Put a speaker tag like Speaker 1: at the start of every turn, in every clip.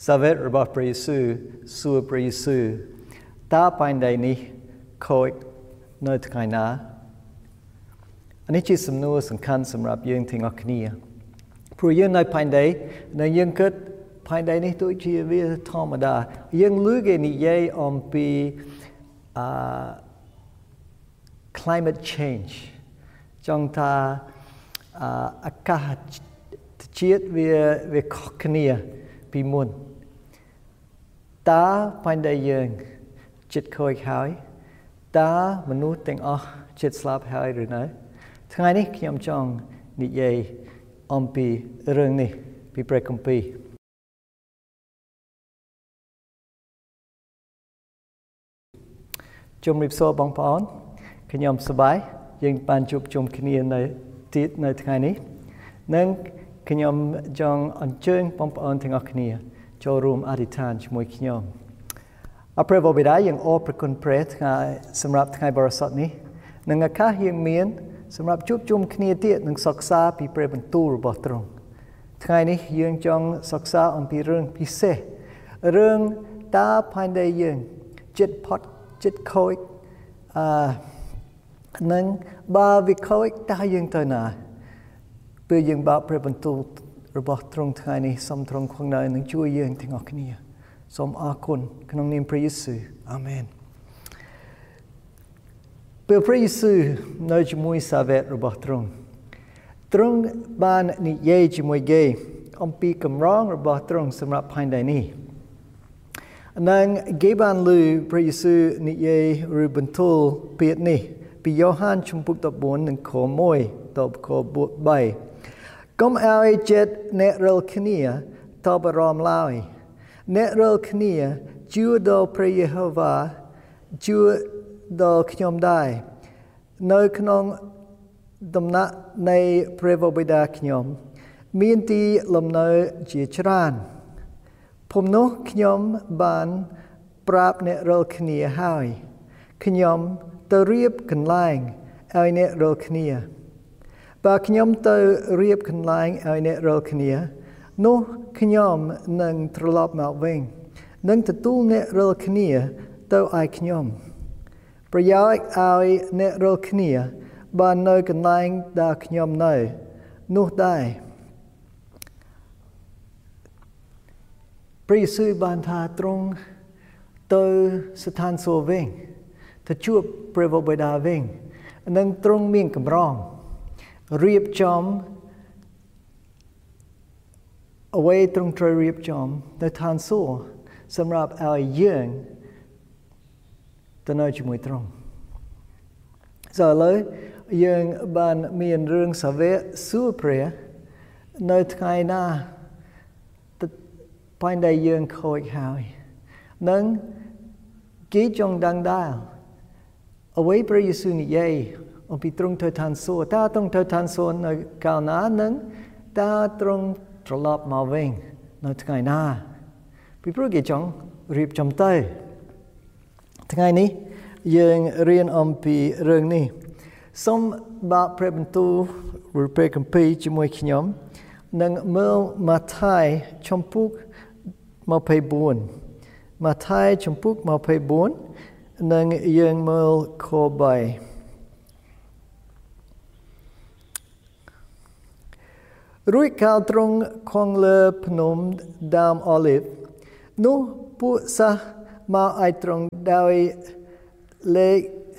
Speaker 1: សាវេតរបស់ព្រះយេស៊ូវសួរព្រះយេស៊ូវតើបែងដៃនេះខូចនៅថ្ងៃណានេះជាសំណួរសំខាន់សម្រាប់យើងទាំងអស់គ្នាព្រោះយើងនៅបែងដៃនៅយើងគិតបែងដៃនេះដូចជាវាធម្មតាយើងឮគេនិយាយអំពី climate change ចង់ថាអាកាសធាតុវាខុសគ្នាពីមុនតើបែងដៃយើងចិត្តខូចហើយតើមនុស្សទាំងអស់ចិត្តស្លាប់ហើយឬនៅថ្ងៃនេះខ្ញុំចង់និយាយអំពីរឿងនេះពីព្រះគម្ពីរជំរាបសួរបងប្អូនខ្ញុំសប្បាយយើងបានជួបជុំគ្នានៅថ្ងៃនេះនិងខ្ញុំចង់អញ្ជើញបងប្អូនទាំងអស់គ្នាចូលរួមអធិដ្ឋានជាមួយខ្ញុំអព្រះបិតាយើងអរព្រគុណព្រះថ្ងៃសម្រាប់ថ្ងៃបរិសុទ្ធនេះនិងឱកាសយើងមានសម្រាប់ជួបជុំគ្នាទៀតនិងសិក្សាពីព្រះបន្ទូលរបស់ទ្រង់ថ្ងៃនេះយើងចង់សិក្សាអំពីរឿងពិសេសរឿងតើផែនដីយើងចិត្តផុតចិត្តខូចនិងបើវាខូចតើយើងទៅណាពេលយើងបើកព្រះបន្ទូលរបស់ទ្រង់ថ្ងៃនេះសូមទ្រង់គង់នៅនឹងជួយយើងទាំងអស់គ្នាសូមអរគុណក្នុងនាមព្រះយេស៊ូវអាមែនពេលព្រះយេស៊ូវនៅជាមួយសាវករបស់ទ្រង់បាននិយាយជាមួយគេអំពីកម្រងរបស់ទ្រង់សម្រាប់ផែនដីនេះនិងគេបានឮព្រះយេស៊ូវនិយាយឬបន្ទូលពាក្យនេះពីយ៉ូហានជំពូក14និងខ1ដល់ខ3កុំឲ្យចិត្តអ្នករាល់គ្នាតបអារម្មណ៍ឡើយអ្នករាល់គ្នាជឿដល់ព្រះយេហូវ៉ាជឿដល់ខ្ញុំដែរនៅក្នុងដំណាក់នៃព្រះបិតាខ្ញុំមានទីលំនៅជាច្រើនភូមិនោះខ្ញុំបានប្រាប់អ្នករាល់គ្នាហើយខ្ញុំទៅរៀបកន្លែងឲ្យអ្នករាល់គ្នាបើខ្ញុំទៅរៀបកន្លែងឲ្យអ្នករាល់គ្នានោះខ្ញុំនឹងត្រឡប់មកវិញនឹងទទួលអ្នករាល់គ្នាទៅឲ្យខ្ញុំប្រយោជន៍ឲ្យអ្នករាល់គ្នាបាននៅកន្លែងដែលខ្ញុំនៅនោះដែរព្រះយេស៊ូវបានថាទ្រង់ទៅស្ថានសួគ៌វិញទៅជួបព្រះបិតាវិញនិងទ្រង់មានកម្រងរៀបចំអ្វីទ្រង់ត្រូវរៀបចំនៅឋានសួគ៌សម្រាប់ឲ្យយើងទៅនៅជាមួយទ្រង់ឥឡូវយើងបានមានរឿងសាវកសួរព្រះនៅថ្ងៃណាផែនដីយើងខូចហើយនិងគេចង់ដឹងដែរអ្វីព្រះយេស៊ូវនិយាយអំពីទ្រង់ទៅឋានសួគ៌តើទ្រង់ទៅឋានសួគ៌នៅកាលណានិងតើទ្រង់ត្រឡប់មកវិញនៅថ្ងៃណាពីព្រោះគេចង់រៀបចំទៅថ្ងៃនេះយើងរៀនអំពីរឿងនេះសូមបើកព្រះបន្ទូលឬព្រះគម្ពីរជាមួយខ្ញុំនិងមើលម៉ាថាយជំពូក24ម៉ាថាយជំពូក24និងយើងមើលខ3រួចកាលទ្រង់គង់លើភ្នំដើមអូលីវនោះពួកសិស្សមកឲ្យទ្រង់ដោយលេខ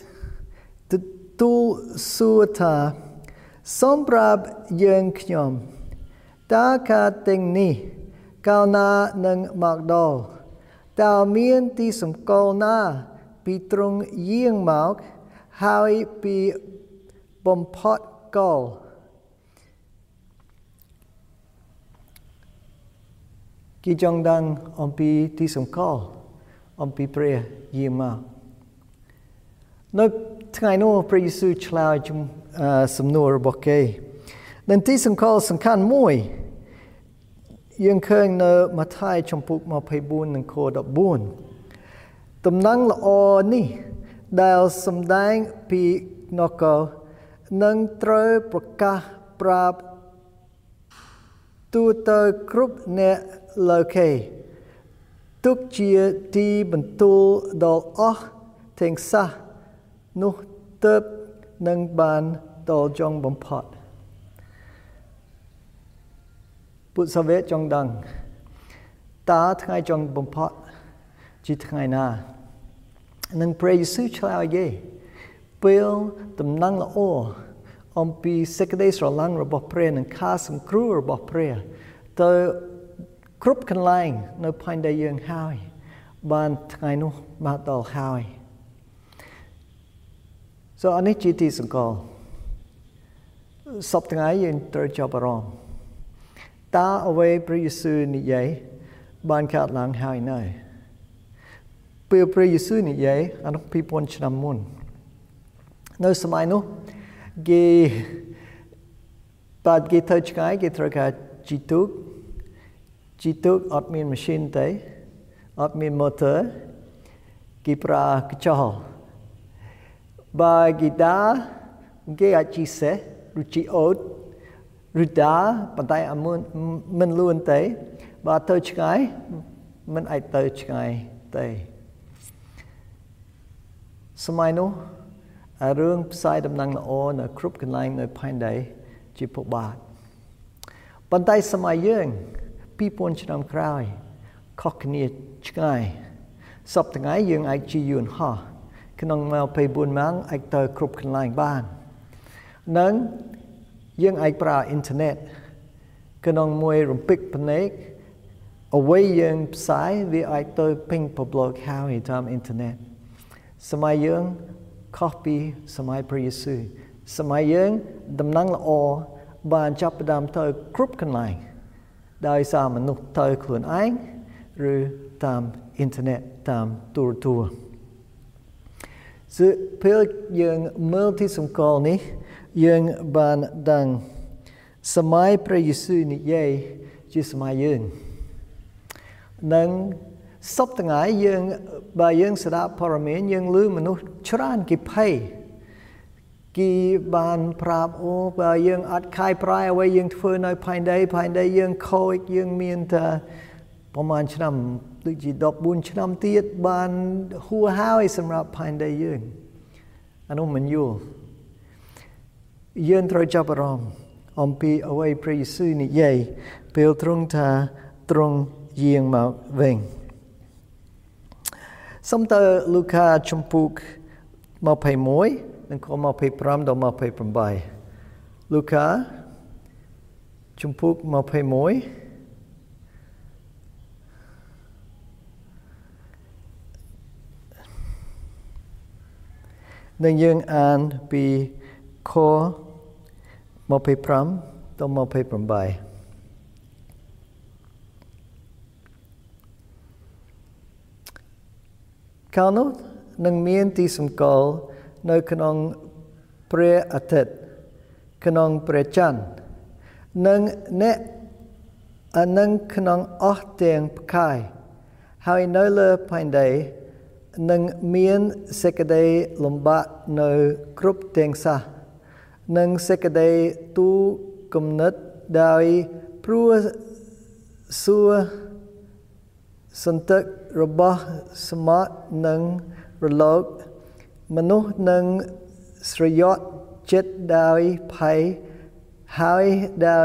Speaker 1: ទទួលសួរថាសូមប្រាប់យើងខ្ញុំតើការទាំងនេះកាលណានឹងមកដល់តើមានទីសម្គាល់ណាពីទ្រង់យាងមកហើយពីបំផុតកលគេចង់ដឹងអំពីទីសម្គាល់អំពីព្រះយាងមកនៅថ្ងៃនោះព្រះយេស៊ូវឆ្លើយសំណួររបស់គេនិងទីសម្គាល់សំខាន់មួយយើងឃើញនៅម៉ាថាយជំពូក24និងខ14ដំណឹងល្អនេះដែលសម្ដែងពីនគរនឹងត្រូវប្រកាសប្រាប់ទូទៅគ្រប់អ្នកលោកេទុកជាទីបន្ទូលដល់អស់ទាំងសាសនោះទើបនឹងបានដល់ចុងបំផុតពុទ្ធសាសនាចង់ដឹងតើថ្ងៃចុងបំផុតជាថ្ងៃណានឹងព្រះយេស៊ូវឆ្លើយគេពេលដំណឹងល្អអំពីសេចក្តីស្រឡាញ់របស់ព្រះនិងការសង្គ្រោះរបស់ព្រះទៅគ្រប់កន្លែងនៅផែនដីយើងហើយបានថ្ងៃនោះមកដល់ហើយអនេះជាទីសង្កល់សពថ្ងៃយើងត្រូវចាប់អារម្មណ៍តើអ្វីព្រះយេស៊ូវនិយាយបានកើតឡើងហើយនៅពេលព្រះយេស៊ូវនិយាយអានោះ2000ឆ្នាំមុននៅសម័យនោះគេបាត់គេទៅឆ្ងាយគេត្រូវការជីទូកអត់មានម៉ាស៊ីនទេអត់មានម៉ូទ័រគេប្រើកញ្ចក់បើគេដើរគេអាចជិះសេះឬជិះអូតឬដើរប៉ុន្តែមិនលឿនទេបើទៅឆ្ងាយមិនអាចទៅឆ្ងាយទេសម័យនោះរឿងផ្សាយដំណឹងល្អនៅគ្រប់កន្លែងនៅផែនដីជាពិបាកប៉ុន្តែសម័យយើង2000ឆ្នាំក្រោយខុសគ្នាឆ្ងាយសពថ្ងៃយើងអាចជិះយន្តហោះក្នុង24ម៉ោងអាចទៅគ្រប់កន្លែងបាននិងយើងអាចប្រើអ៊ីនធឺណិតក្នុងមួយរំពេចភ្នែកអ្វីយើងផ្សាយវាអាចទៅពេញពិភពហើយតាមអ៊ីនធឺណិតសម័យយើងខុសពីសម័យព្រះយេស៊ូវសម័យយើងដំណឹងល្អបានចាប់ផ្ដើមទៅគ្រប់កន្លែងដោយសារមនុស្សទៅខ្លួនឯងឬតាមអ៊ីនធឺណិតតាមទូរទស្សន៍ពេលយើងមើលទីសម្គាល់នេះយើងបានដឹងសម័យព្រះយេស៊ូវនិយាយជាសម័យយើងនិងសពថ្ងៃយើងបើយើងស្ដាប់ព័ត៌មានយើងឮមនុស្សច្រើនគេភ័យគេបានប្រាប់អូបើយើងអត់ខាយប្រាយអ្វីយើងធ្វើនៅផែនដីយើងខូចយើងមានតែប្រហែលឆ្នាំដូចជា14ឆ្នាំទៀតបានហួសហើយសម្រាប់ផែនដីយើងអានោះមិនយល់យើងត្រូវចាប់អារម្មណ៍អំពីអ្វីព្រះយេស៊ូវនិយាយពេលទ្រង់ថាទ្រង់យាងមកវិញសូមតើលូកាជំពូក21និងខ25ដល់28លូកាជំពូក21និងយើងអានពីខ25ដល់28កាលនោះនឹងមានទីសម្គាល់នៅក្នុងព្រះអាទិត្យក្នុងព្រះច័ន្ទនិងអ្នកនឹងក្នុងអស់ទាំងផ្កាយហើយនៅលើផែនដីនឹងមានសេចក្តីលំបាកនៅគ្រប់ទាំងសាសនិងសេចក្តីទូគំនិតដោយព្រោះសួរសន្តិរបស់សមុទ្រនិងរលកមនុស្សនឹងស្រយត់ចិត្តដោយភ័យហើយដោយ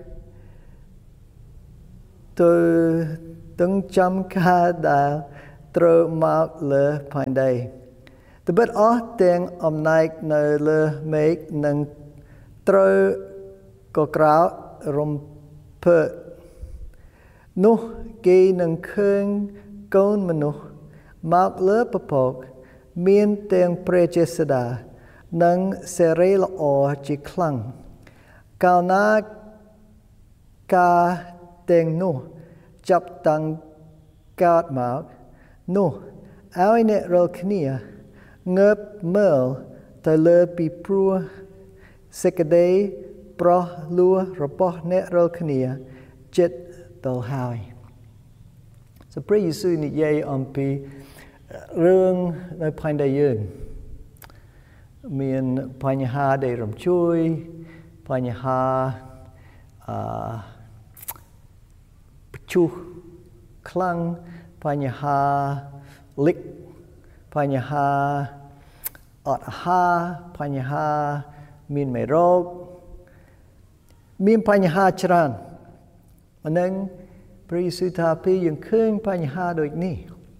Speaker 1: ទៅទាំងចាំការដែលត្រូវមកលើផែនដីត្បិតអស់ទាំងអំណាចនៅលើមេឃនឹងត្រូវកក្រោរំភើបនោះគេនឹងឃើញកូនមនុស្សមកលើពពកមានទាំងព្រះចេស្តានិងសេរីល្អជាខ្លាំងកាលណាការទាំងនោះចាប់តាំងកើតមកនោះឲ្យអ្នករាល់គ្នាងើបមើលទៅលើពីព្រោះសេចក្តីប្រោះលួរបស់អ្នករាល់គ្នាចិត្តដល់ហើយព្រះយេស៊ូវនិយាយអំពីរឿងនៅផែនដីយើងមានបញ្ហាដែលរំជួយបញ្ហាព្យុះខ្លាំងបញ្ហាលិចបញ្ហាអត់អាហារបញ្ហាមានមេរោគមានបញ្ហាច្រើនអានឹងព្រះយេស៊ូវថាពេលយើងឃើញបញ្ហាដូចនេះ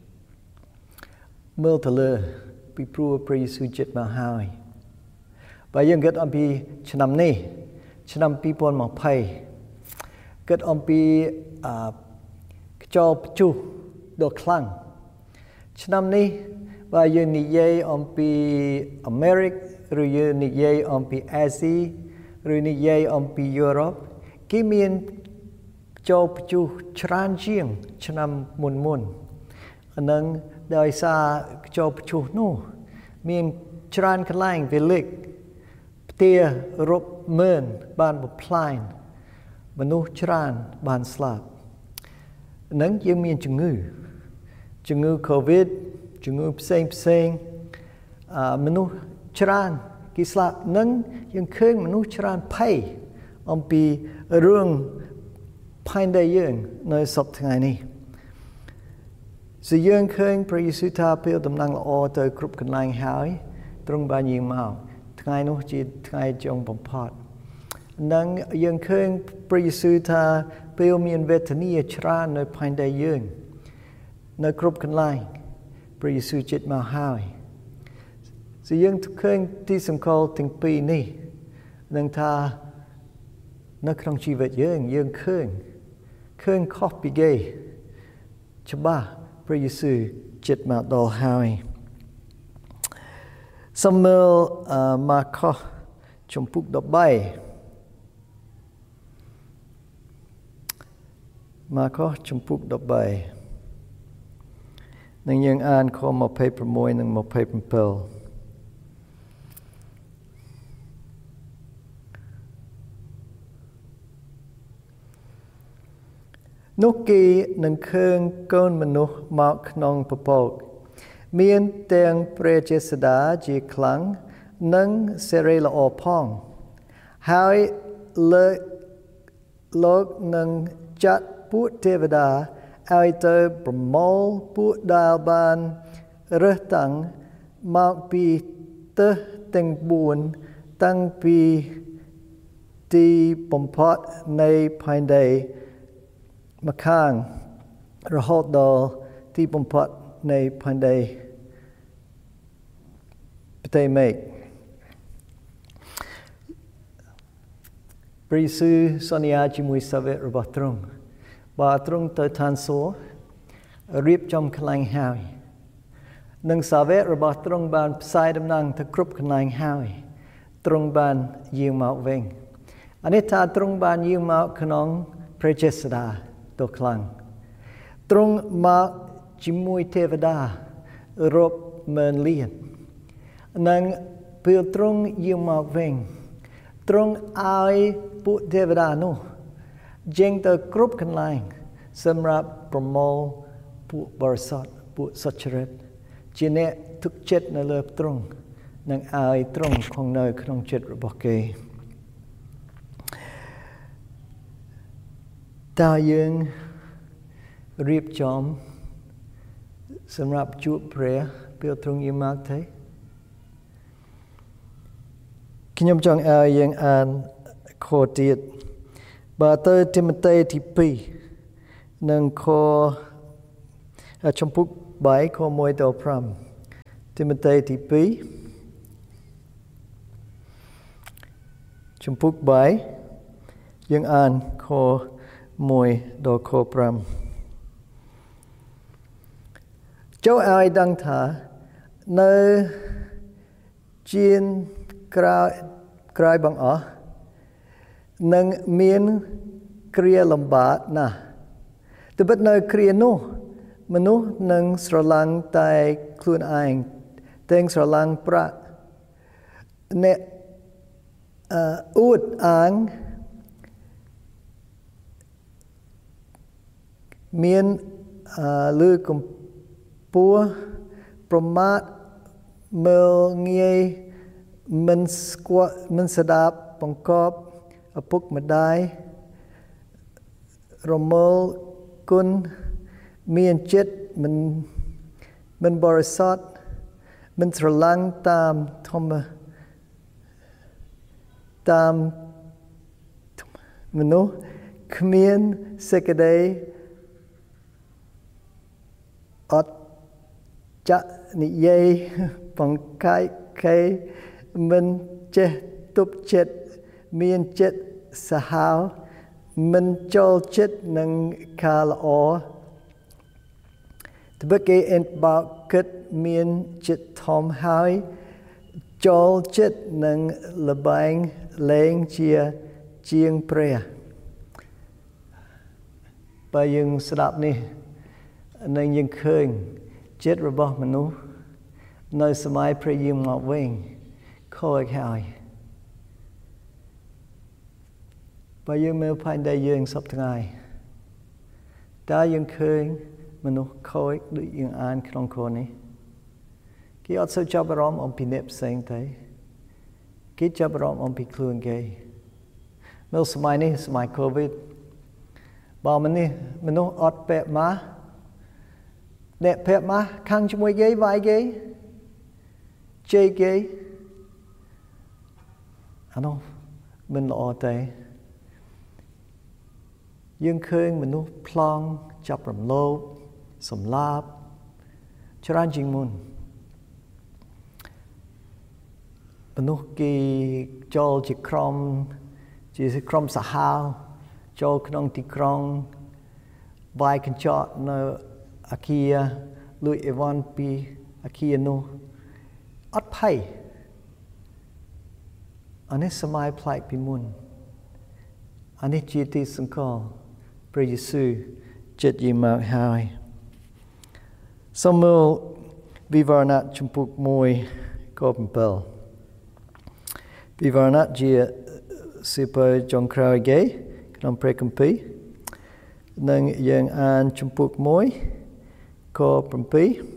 Speaker 1: មើលទៅលើពីព្រោះព្រះយេស៊ូវចិត្តមកហើយបើយើងគិតអំពីឆ្នាំនេះឆ្នាំ2020គិតអំពីខ្យល់ព្យុះដ៏ខ្លាំងឆ្នាំនេះបើយើងនិយាយអំពីអាមេរិកឬយើងនិយាយអំពីអាស៊ីឬនិយាយអំពីយុរ៉ុបគេមានខ្យល់ព្យុះច្រើនជាងឆ្នាំមុនអានឹងដោយសារខ្យល់ព្យុះនោះមានច្រើនកន្លែងវាលេចផ្ទះរាប់ម៉ឺនបានបំផ្លាញមនុស្សច្រើនបានស្លាប់នឹងយើងមានជំងឺ COVID ជំងឺផ្សេងមនុស្សច្រើនគេស្លាប់នឹងយើងឃើញមនុស្សច្រើនភ័យអំពីរឿងផែនដីយើងនៅសប្តាហ៍ថ្ងៃនេះយើងឃើញព្រះយេស៊ូវថាពេលដំណឹងល្អទៅគ្រប់កន្លែងហើយទ្រង់បានយាងមកថ្ងៃនោះជាថ្ងៃចុងបំផុតនឹងយើងឃើញព្រះយេស៊ូវថាពេលមានវេទនាច្រើននៅផែនដីយើងនៅគ្រប់កន្លែងព្រះយេស៊ូវចិត្តមកហើយយើងឃើញទីសង្កល់ទាំងពីរនេះនឹងថានៅក្នុងជីវិតយើងឃើញខុសពីគេច្បាស់ព្រះយេស៊ូវចិត្តមកដល់ហើយសូមមើលម៉ាកុសជំពូក13ម៉ាកុសជំពូក13នឹងយើងអានខ26និង27នោះគេនឹងឃើញកូនមនុស្សមកក្នុងពពកមានទាំងព្រះចេស្តាជាខ្លាំងនិងសេរីល្អផងហើយលោកនឹងចាត់ពួកទេវតាឲ្យទៅប្រមូលពួកដែលបានរើសតាំងមកពីទិសទាំង4តាំងពីទីបំផុតនៃផែនដីម្ខាងរហូតដល់ទីបំផុតនៃផែនដីផ្ទៃមេឃព្រះយេស៊ូវសន្យាជាមួយសាវករបស់ទ្រង់បើទ្រង់ទៅឋានសួគ៌រៀបចំកន្លែងហើយនិងសាវករបស់ទ្រង់បានផ្សាយដំណឹងទៅគ្រប់កន្លែងហើយទ្រង់បានយាងមកវិញអានេះថាទ្រង់បានយាងមកក្នុងព្រះចេស្តាដ៏ខ្លាំងទ្រង់មកជាមួយទេវតារាប់ម៉ឺនលាននិងពេលទ្រង់យាងមកវិញទ្រង់ឲ្យពួកទេវតានោះចេញទៅគ្រប់កន្លែងសម្រាប់ប្រមូលពួកបរិសុទ្ធពួកសុចរិតជាអ្នកទុកចិត្តនៅលើទ្រង់និងឲ្យទ្រង់គង់នៅក្នុងចិត្តរបស់គេតើយើងរៀបចំសម្រាប់ជួបព្រះពេលទ្រង់យាងមកទេខ្ញុំចង់ឲ្យយើងអានខទៀតបើទៅទីម៉ូថេទី2និងខជំពូក3ខ1ដល់5ទីម៉ូថេទី2ជំពូក3យើងអានខ1ដល់ខ5ចូលឲ្យដឹងថានៅជាក្រោយបង្អស់នឹងមានគ្រាលំបាកណាស់តែពិតនៅគ្រានោះមនុស្សនឹងស្រឡាញ់តែខ្លួនឯងទាំងស្រឡាញ់ប្រាក់អ្នកអួតអាងមានលើកំពស់ប្រមាថមើលងាយមិនស្ដាប់បង្កប់ឪពុកម្ដាយរមលគុណមានចិត្តមិនបរិសុទ្ធមិនស្រឡាញ់តាមមនុស្សគ្មានសេចក្តីអត់ចាក់និយាយបង្កាយគេមិនចេះទប់ចិត្តមានចិត្តសាហាវមិនចូលចិត្តនឹងការល្អត្បិតគេអិនបោកគិតមានចិត្តធំហើយចូលចិត្តនឹងលបែងលេងជាងព្រះបើយើងស្ដាប់នេះនឹងយើងឃើញចិត្តរបស់មនុស្សនៅសម័យព្រះយេមកវិញខូចហើយបើយើងមើលផែនដីយើងសពថ្ងៃតើយើងឃើញមនុស្សខូចដូចយើងអានក្នុងខនេះគេអត់សូវចាប់អារម្មណ៍អំពីអ្នកផ្សេងទេគេចាប់អារម្មណ៍អំពីខ្លួនគេនៅសម័យនេះសម័យ COVID បើមនុស្សអត់ពាក់ម៉ាស់អ្នកពាក់ម៉ាស់ខាងជាមួយគេវាយគេជេរគេអានោះមិនល្អទេយើងឃើញមនុស្សប្លង់ចាប់រំលោភសម្លាប់ច្រើនជាងមុនមនុស្សគេចូលជាក្រុមសាហាវចូលក្នុងទីក្រុងវាយកញ្ចក់នៅអគារលួចអីវ៉ាន់ពីអគារនោះអត់ភ័យអានេះសម័យប្លែកពីមុនអានេះជាទីសង្កល់ព្រះយេស៊ូវចិត្តយីមកហើយសូមមើលវិវរណៈជំពូក1ខ7វិវរណៈជាសិភៅចុងក្រោយគេក្នុងព្រះគម្ពីរនឹងយើងអានជំពូក1ខ7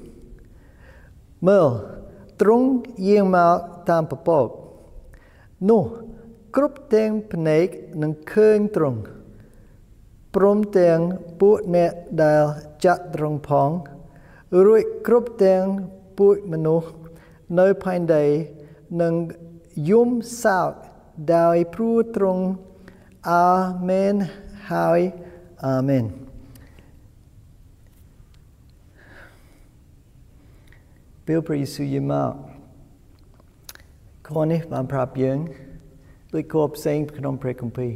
Speaker 1: មើលទ្រង់យាងមកតាមពពកនោះគ្រប់ទាំងភ្នែកនឹងឃើញទ្រង់ព្រមទាំងពួកអ្នកដែលចាក់ទ្រង់ផងរួចគ្រប់ទាំងពួកមនុស្សនៅផែនដីនឹងយំសោកដោយព្រោះទ្រង់អាមែនហើយអាមែនពេលព្រះយេស៊ូវយាងមកខនេះបានប្រាប់យើងដោយគោផ្សេងក្នុងព្រះគម្ពីរ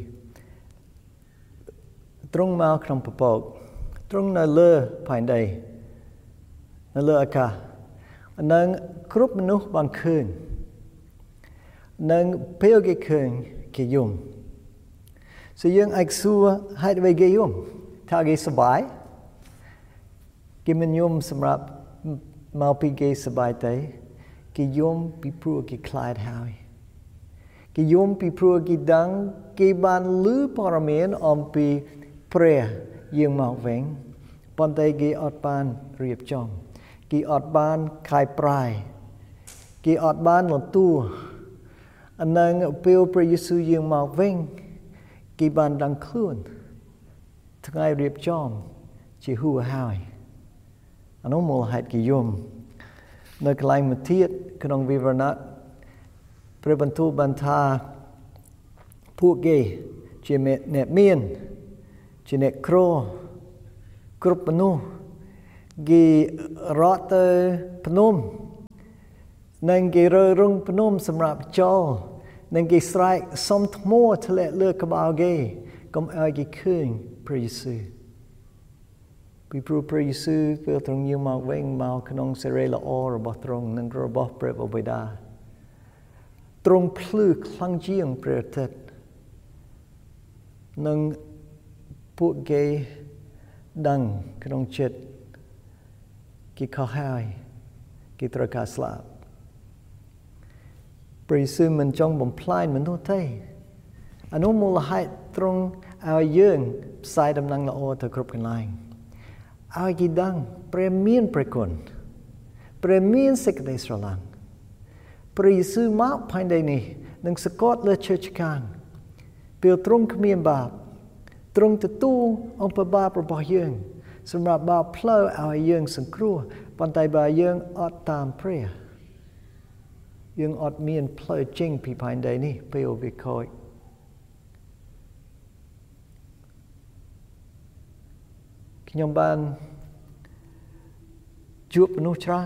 Speaker 1: ទ្រង់មកក្នុងពពកទ្រង់នៅលើផែនដីនៅលើអាកាសនិងគ្រប់មនុស្សបានឃើញនិងពេលគេឃើញគេយំយើងអាចសួរហេតុអ្វីគេយំថាគេសប្បាយគេមិនយំសម្រាប់មកពីគេសប្បាយទេគេយំពីព្រោះគេខ្លាចហើយគេយំពីព្រោះគេដឹងគេបានឮព័ត៌មានអំពីព្រះយាងមកវិញប៉ុន្តែគេអត់បានរៀបចំគេអត់បានខាយប្រាយគេអត់បានលទូនិងពេលព្រះយេស៊ូវយាងមកវិញគេបានដឹងខ្លួនថ្ងៃរៀបចំជាហួសហើយអានោះមូលហេតុគេយំនៅកន្លែងមួយទៀតក្នុងវិវរណៈព្រះបន្ទូលបានថាពួកគេជាអ្នកមានជាអ្នកក្រគ្រប់មនុស្សគេរត់ទៅភ្នំនិងគេរើរងភ្នំសម្រាប់ចូលនិងគេស្រែកសុំថ្មធ្លាក់លើក្បាលគេកុំឲ្យគេឃើញព្រះយេស៊ូវពីព្រោះព្រះយេស៊ូវពេលទ្រង់យាងមកវិញមកក្នុងសេរីល្អរបស់ទ្រង់និងរបស់ព្រះបិតាទ្រង់ភ្លឺខ្លាំងជាងព្រះអាទិត្យនិងពួកគេដឹងក្នុងចិត្តគេខុសហើយគេត្រូវការស្លាប់ព្រះយេស៊ូវមិនចង់បំផ្លាញមនុស្សទេអានោះមូលហេតុទ្រង់ឲ្យយើងផ្សាយដំណឹងល្អទៅគ្រប់កន្លែងឲ្យគេដឹងព្រះមានព្រះគុណព្រះមានសេចក្តីស្រឡាញ់ព្រះយេស៊ូវមកផែនដីនេះនឹងសកត់លើឈើឆ្កាងពេលទ្រង់គ្មានបាបទ្រង់ទទួលអំពើបាបរបស់យើងសម្រាប់បើផ្លូវឲ្យយើងសង្គ្រោះប៉ុន្តែបើយើងអត់តាមព្រះយើងអត់មានផ្លូវចេញពីផែនដីនេះពេលវាខូចខ្ញុំបានជួបមនុស្សច្រើន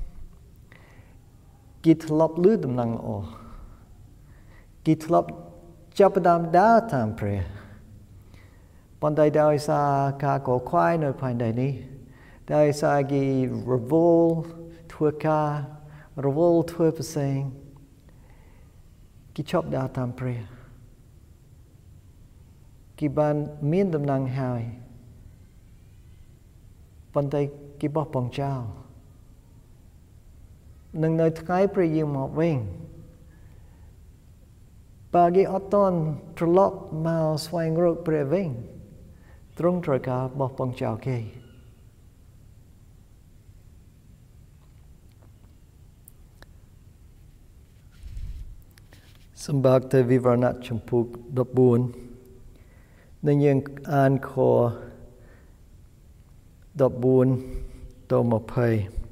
Speaker 1: គេធ្លាប់ឮដំណឹងល្អគេធ្លាប់ចាប់ផ្ដើមដើរតាមព្រះប៉ុន្តែដោយសារការកខ្វល់នៅផែនដីនេះដោយសារគេរវល់ធ្វើការរវល់ធ្វើផ្សេងគេឈប់ដើរតាមព្រះគេបានមានដំណឹងហើយប៉ុន្តែគេបោះបង់ចោលនឹងនៅថ្ងៃព្រះយាងមកវិញបើគេអត់តន់ត្រឡប់មកស្វែងរកព្រះវិញទ្រង់ត្រូវការបោះបង់ចោលគេសម្បត្តិវិវរណៈចំពុក14នឹងយើងអានខ14ដល់20